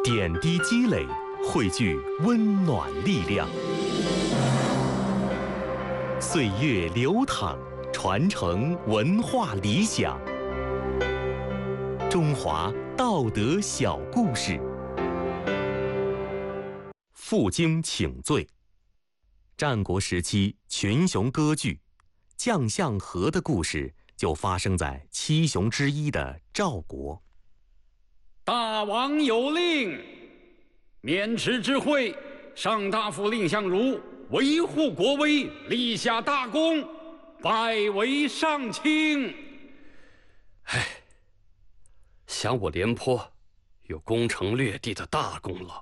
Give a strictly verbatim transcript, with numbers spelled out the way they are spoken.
点滴积累，汇聚温暖力量。岁月流淌，传承文化理想。中华道德小故事。负荆请罪。战国时期群雄割据，将相和的故事就发生在七雄之一的赵国。 大王有令，免职之会，上大夫蔺相如维护国威，立下大功，拜为上卿。 唉，想我廉颇有攻城略地的大功劳，